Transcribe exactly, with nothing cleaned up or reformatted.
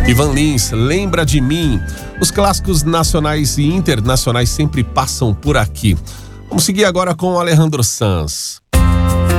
Ivan Lins, Lembra de Mim. Os clássicos nacionais e internacionais sempre passam por aqui. Vamos seguir agora com o Alejandro Sanz.